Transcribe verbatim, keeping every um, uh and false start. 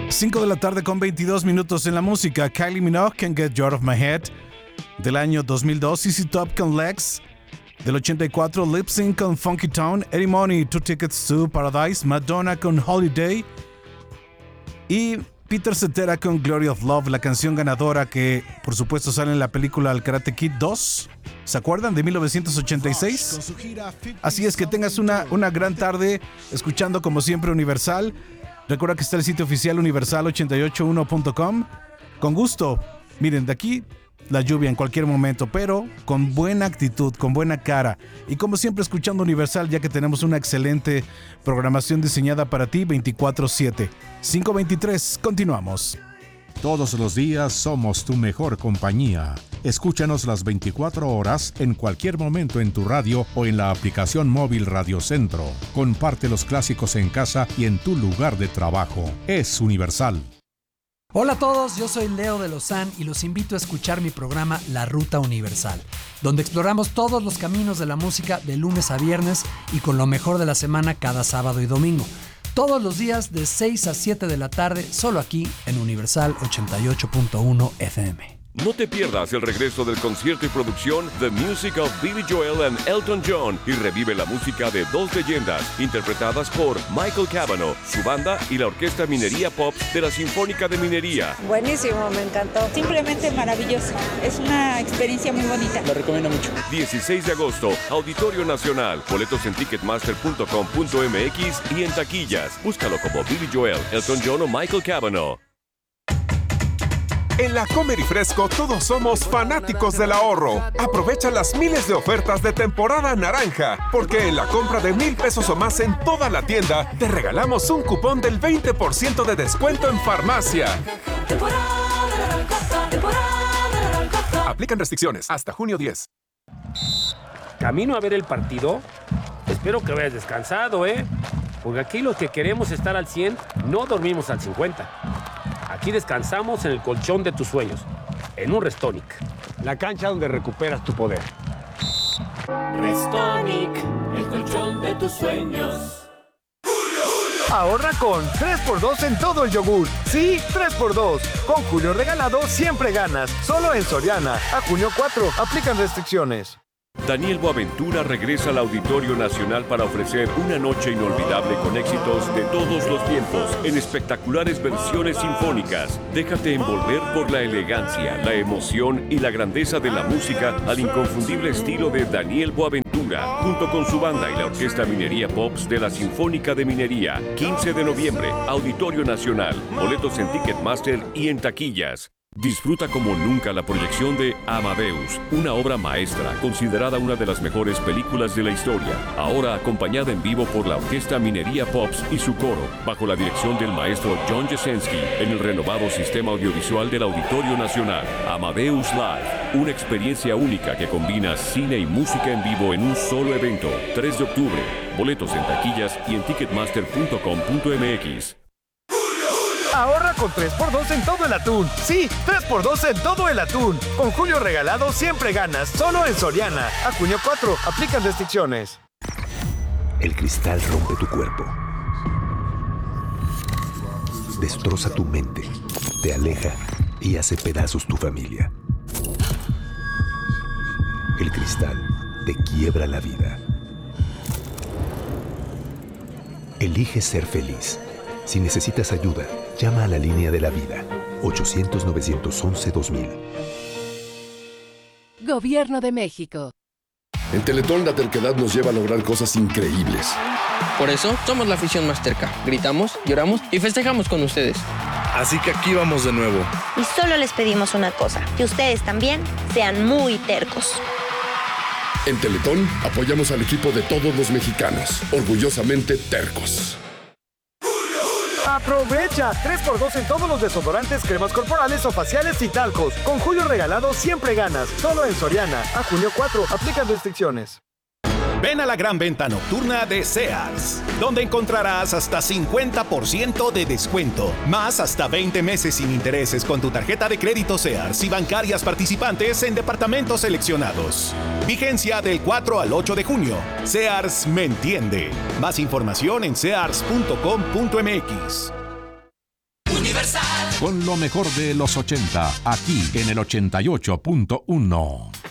cinco de la tarde con veintidós minutos en la música. Kylie Minogue, Can't Get You Out of My Head, del año dos mil dos. Z Z Top con Legs, del ochenta y cuatro. Lip Sync con Funky Town. Eddie Money, Two Tickets to Paradise. Madonna con Holiday. Y Peter Cetera con Glory of Love, la canción ganadora que, por supuesto, sale en la película El Karate Kid dos. ¿Se acuerdan? De mil novecientos ochenta y seis. Así es, que tengas una, una gran tarde escuchando, como siempre, Universal. Recuerda que está el sitio oficial universal ochenta y ocho uno punto com. Con gusto. Miren, de aquí la lluvia en cualquier momento, pero con buena actitud, con buena cara. Y como siempre, escuchando Universal, ya que tenemos una excelente programación diseñada para ti veinticuatro siete. cinco veintitrés, continuamos. Todos los días somos tu mejor compañía. Escúchanos las veinticuatro horas en cualquier momento en tu radio o en la aplicación móvil Radio Centro. Comparte los clásicos en casa y en tu lugar de trabajo. Es Universal. Hola a todos, yo soy Leo de Lozán y los invito a escuchar mi programa La Ruta Universal, donde exploramos todos los caminos de la música de lunes a viernes y con lo mejor de la semana cada sábado y domingo. Todos los días de seis a siete de la tarde, solo aquí en Universal ochenta y ocho punto uno F M. No te pierdas el regreso del concierto y producción The Music of Billy Joel and Elton John y revive la música de dos leyendas interpretadas por Michael Cavanaugh, su banda y la Orquesta Minería Pops de la Sinfónica de Minería. Buenísimo, me encantó. Simplemente maravilloso. Es una experiencia muy bonita. Lo recomiendo mucho. dieciséis de agosto, Auditorio Nacional. Boletos en ticketmaster punto com punto m x y en taquillas. Búscalo como Billy Joel, Elton John o Michael Cavanaugh. En la Comer y Fresco todos somos fanáticos del ahorro. Aprovecha las miles de ofertas de temporada naranja, porque en la compra de mil pesos o más en toda la tienda, te regalamos un cupón del veinte por ciento de descuento en farmacia. Aplican restricciones hasta junio diez. Camino a ver el partido. Espero que vayas descansado, ¿eh? Porque aquí los que queremos estar al cien, no dormimos al cincuenta. Aquí descansamos en el colchón de tus sueños, en un Restonic. La cancha donde recuperas tu poder. Restonic, el colchón de tus sueños. Ahorra con tres por dos en todo el yogur. Sí, tres por dos. Con Julio Regalado siempre ganas. Solo en Soriana. A junio cuatro. Aplican restricciones. Daniel Boaventura regresa al Auditorio Nacional para ofrecer una noche inolvidable con éxitos de todos los tiempos en espectaculares versiones sinfónicas. Déjate envolver por la elegancia, la emoción y la grandeza de la música al inconfundible estilo de Daniel Boaventura, junto con su banda y la Orquesta Minería Pops de la Sinfónica de Minería. quince de noviembre, Auditorio Nacional. Boletos en Ticketmaster y en taquillas. Disfruta como nunca la proyección de Amadeus, una obra maestra considerada una de las mejores películas de la historia, ahora acompañada en vivo por la Orquesta Minería Pops y su coro, bajo la dirección del maestro John Jasenski, en el renovado sistema audiovisual del Auditorio Nacional. Amadeus Live, una experiencia única que combina cine y música en vivo en un solo evento. tres de octubre, boletos en taquillas y en ticketmaster punto com punto m x. Ahorra con tres por dos en todo el atún. Sí, tres por dos en todo el atún. Con Julio Regalado siempre ganas. Solo en Soriana. A junio cuatro. Aplican restricciones. El cristal rompe tu cuerpo. Destroza tu mente. Te aleja y hace pedazos tu familia. El cristal te quiebra la vida. Elige ser feliz. Si necesitas ayuda, llama a la línea de la vida, ochocientos, novecientos once, dos mil. Gobierno de México. En Teletón la terquedad nos lleva a lograr cosas increíbles. Por eso somos la afición más terca. Gritamos, lloramos y festejamos con ustedes. Así que aquí vamos de nuevo. Y solo les pedimos una cosa, que ustedes también sean muy tercos. En Teletón apoyamos al equipo de todos los mexicanos, orgullosamente tercos. Aprovecha tres por dos en todos los desodorantes, cremas corporales o faciales y talcos. Con Julio Regalado siempre ganas. Solo en Soriana. A junio cuatro. Aplican restricciones. Ven a la gran venta nocturna de Sears, donde encontrarás hasta cincuenta por ciento de descuento, más hasta veinte meses sin intereses con tu tarjeta de crédito Sears y bancarias participantes en departamentos seleccionados. Vigencia del cuatro al ocho de junio. Sears me entiende. Más información en sears punto com punto m x. Universal. Con lo mejor de los ochenta, aquí en el ochenta y ocho punto uno.